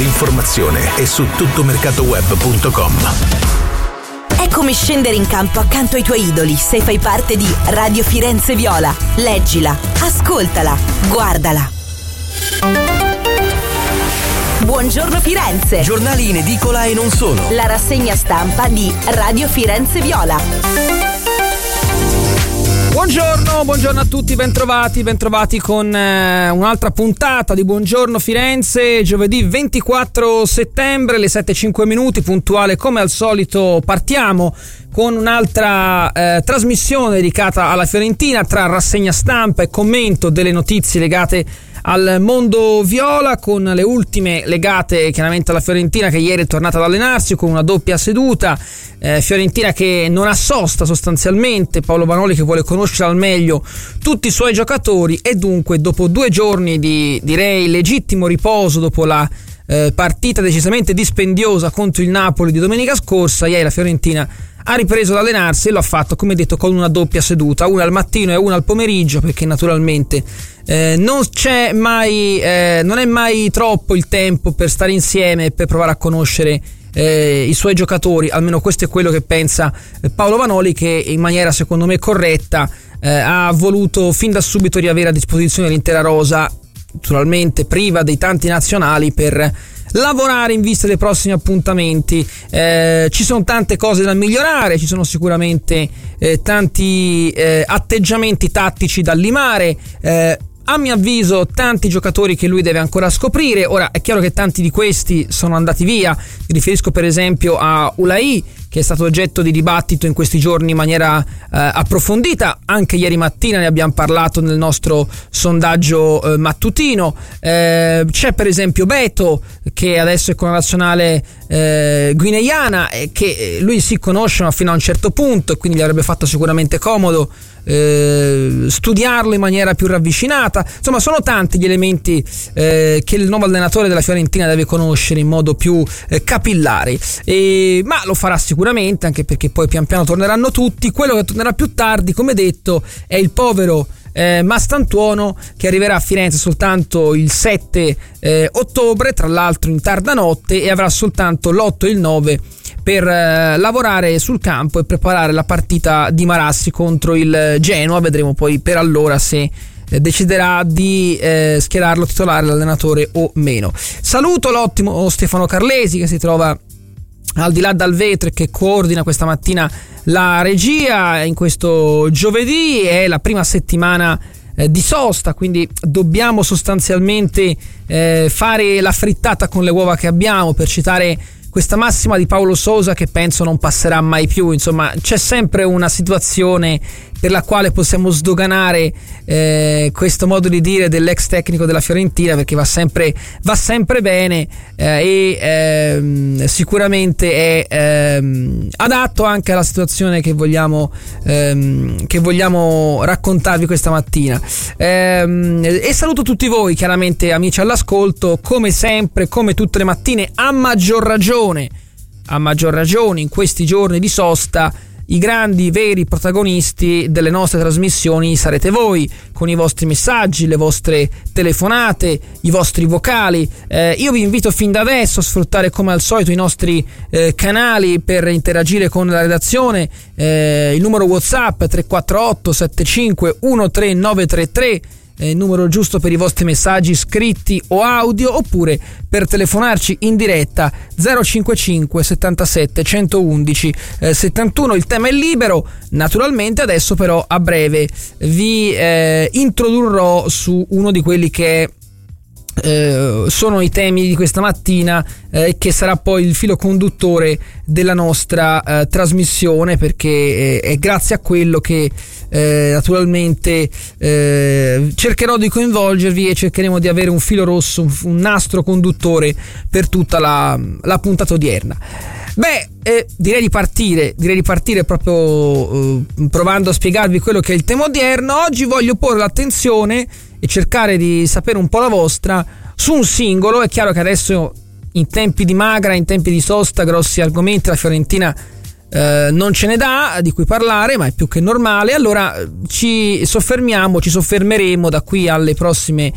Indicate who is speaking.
Speaker 1: l'informazione è su tuttomercatoweb.com.
Speaker 2: È come scendere in campo accanto ai tuoi idoli se fai parte di Radio Firenze Viola. Leggila, ascoltala, guardala. Buongiorno Firenze.
Speaker 3: Giornali in edicola e non solo.
Speaker 2: La rassegna stampa di Radio Firenze Viola.
Speaker 4: Buongiorno a tutti, bentrovati con un'altra puntata di Buongiorno Firenze. Giovedì 24 settembre, le 7:05, puntuale come al solito. Partiamo con un'altra trasmissione dedicata alla Fiorentina, tra rassegna stampa e commento delle notizie legate al mondo viola, con le ultime legate chiaramente alla Fiorentina, che ieri è tornata ad allenarsi con una doppia seduta. Fiorentina che non ha sosta sostanzialmente, Paolo Vanoli che vuole conoscere al meglio tutti i suoi giocatori, e dunque dopo 2 giorni di, direi, legittimo riposo dopo la partita decisamente dispendiosa contro il Napoli di domenica scorsa, ieri la Fiorentina ha ripreso ad allenarsi e lo ha fatto, come detto, con una doppia seduta, una al mattino e una al pomeriggio, perché naturalmente non è mai troppo il tempo per stare insieme e per provare a conoscere i suoi giocatori. Almeno questo è quello che pensa Paolo Vanoli, che in maniera secondo me corretta ha voluto fin da subito riavere a disposizione l'intera rosa, naturalmente priva dei tanti nazionali, per lavorare in vista dei prossimi appuntamenti. Ci sono tante cose da migliorare, ci sono sicuramente tanti atteggiamenti tattici da limare, a mio avviso tanti giocatori che lui deve ancora scoprire. Ora è chiaro che tanti di questi sono andati via, mi riferisco per esempio a Ulai, che è stato oggetto di dibattito in questi giorni in maniera approfondita. Anche ieri mattina ne abbiamo parlato nel nostro sondaggio mattutino. C'è per esempio Beto, che adesso è con la nazionale guineana, che lui si conosce ma fino a un certo punto, e quindi gli avrebbe fatto sicuramente comodo studiarlo in maniera più ravvicinata. Insomma, sono tanti gli elementi che il nuovo allenatore della Fiorentina deve conoscere in modo più capillare, ma lo farà sicuramente, anche perché poi pian piano torneranno tutti. Quello che tornerà più tardi, come detto, è il povero Mastantuono, che arriverà a Firenze soltanto il 7 ottobre, tra l'altro in tarda notte, e avrà soltanto l'8 e il 9 per lavorare sul campo e preparare la partita di Marassi contro il Genoa. Vedremo poi per allora se deciderà di schierarlo titolare l'allenatore o meno. Saluto l'ottimo Stefano Carlesi, che si trova al di là dal vetro e che coordina questa mattina la regia. In questo giovedì è la prima settimana di sosta, quindi dobbiamo sostanzialmente fare la frittata con le uova che abbiamo, per citare questa massima di Paulo Sousa, che penso non passerà mai più. Insomma, c'è sempre una situazione per la quale possiamo sdoganare questo modo di dire dell'ex tecnico della Fiorentina, perché va sempre bene, e sicuramente è adatto anche alla situazione che vogliamo raccontarvi questa mattina. E saluto tutti voi, chiaramente amici all'ascolto, come sempre, come tutte le mattine, a maggior ragione in questi giorni di sosta. I grandi, veri protagonisti delle nostre trasmissioni sarete voi, con i vostri messaggi, le vostre telefonate, i vostri vocali. Io vi invito fin da adesso a sfruttare come al solito i nostri canali per interagire con la redazione. Il numero WhatsApp 348 75 13933, il numero giusto per i vostri messaggi scritti o audio, oppure per telefonarci in diretta 055 77 111 71. Il tema è libero, naturalmente. Adesso però a breve vi introdurrò su uno di quelli che sono i temi di questa mattina, che sarà poi il filo conduttore della nostra trasmissione, perché è grazie a quello che naturalmente cercherò di coinvolgervi e cercheremo di avere un filo rosso, un nastro conduttore per tutta la puntata odierna. Direi di partire proprio provando a spiegarvi quello che è il tema odierno. Oggi voglio porre l'attenzione e cercare di sapere un po' la vostra su un singolo. È chiaro che adesso, in tempi di magra, in tempi di sosta, grossi argomenti la Fiorentina non ce ne dà di cui parlare, ma è più che normale. Allora ci soffermeremo da qui alle prossime